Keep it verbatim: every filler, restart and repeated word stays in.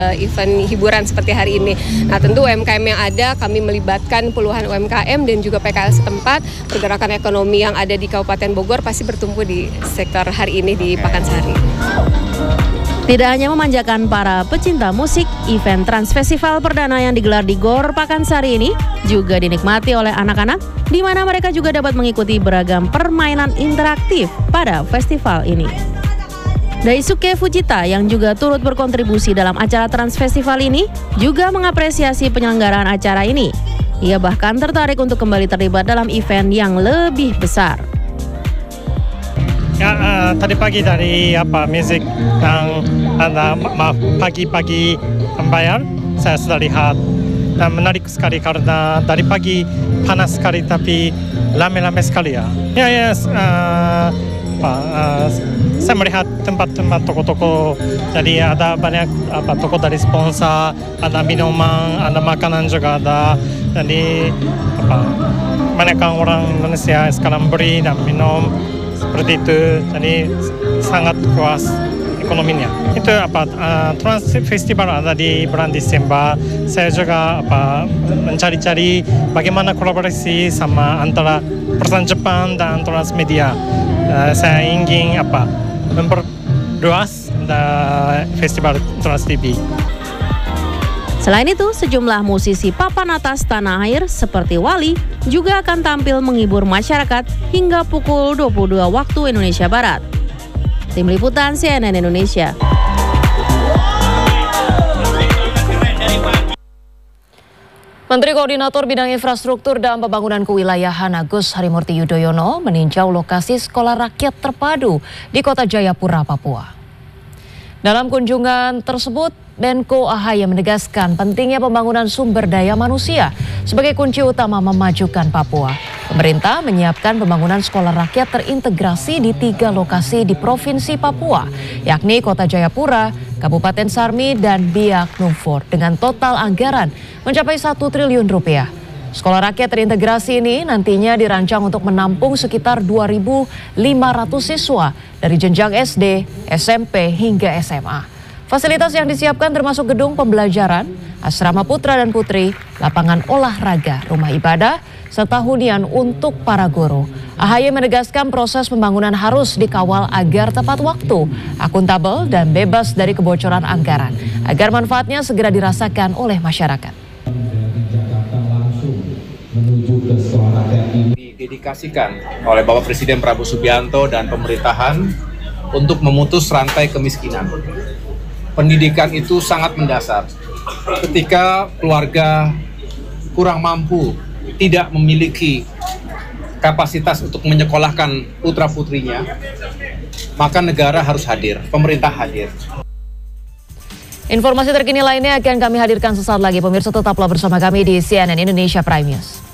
event hiburan seperti hari ini. Nah, tentu U M K M yang ada, kami melibatkan puluhan U M K M dan juga P K L setempat. Pergerakan ekonomi yang ada di Kabupaten Bogor pasti bertumbuh di sektor hari ini di Pakansari. Tidak hanya memanjakan para pecinta musik, event Trans Festival perdana yang digelar di Gor Pakansari ini juga dinikmati oleh anak-anak, di mana mereka juga dapat mengikuti beragam permainan interaktif pada festival ini. Daisuke Fujita yang juga turut berkontribusi dalam acara Trans Festival ini juga mengapresiasi penyelenggaraan acara ini. Ia bahkan tertarik untuk kembali terlibat dalam event yang lebih besar. Ya, uh, tadi pagi dari apa musik yang ada ma- pagi-pagi membayar, saya sudah lihat dan menarik sekali karena dari pagi panas sekali tapi rame-rame sekali ya. Ya ya. Uh, Uh, saya melihat tempat-tempat toko-toko, jadi ada banyak apa toko dari sponsor, ada minuman, ada makanan juga ada, jadi apa banyak orang Indonesia sekarang beli dan minum seperti itu, jadi sangat kuat ekonominya. Itu apa uh, Trans Festival ada di bulan Desember. Saya juga apa mencari-cari bagaimana kolaborasi sama antara perusahaan Jepang dan Transmedia. Uh, saya ingin apa memperluas festival Trans T V. Selain itu, sejumlah musisi papan atas tanah air seperti Wali juga akan tampil menghibur masyarakat hingga pukul dua puluh dua waktu Indonesia Barat. Tim Liputan C N N Indonesia. Menteri Koordinator Bidang Infrastruktur dan Pembangunan Kewilayahan Agus Harimurti Yudhoyono meninjau lokasi sekolah rakyat terpadu di Kota Jayapura, Papua. Dalam kunjungan tersebut, Menko Ahaye menegaskan pentingnya pembangunan sumber daya manusia sebagai kunci utama memajukan Papua. Pemerintah menyiapkan pembangunan sekolah rakyat terintegrasi di tiga lokasi di Provinsi Papua, yakni Kota Jayapura, Kabupaten Sarmi, dan Biak Numfor dengan total anggaran mencapai satu triliun rupiah. Sekolah rakyat terintegrasi ini nantinya dirancang untuk menampung sekitar dua ribu lima ratus siswa dari jenjang S D, S M P, hingga S M A. Fasilitas yang disiapkan termasuk gedung pembelajaran, asrama putra dan putri, lapangan olahraga, rumah ibadah, serta hunian untuk para guru. Ahaye menegaskan proses pembangunan harus dikawal agar tepat waktu, akuntabel, dan bebas dari kebocoran anggaran, agar manfaatnya segera dirasakan oleh masyarakat. Didedikasikan oleh Bapak Presiden Prabowo Subianto dan pemerintahan untuk memutus rantai kemiskinan. Pendidikan itu sangat mendasar. Ketika keluarga kurang mampu, tidak memiliki kapasitas untuk menyekolahkan putra-putrinya, maka negara harus hadir, pemerintah hadir. Informasi terkini lainnya akan kami hadirkan sesaat lagi. Pemirsa, tetaplah bersama kami di C N N Indonesia Prime News.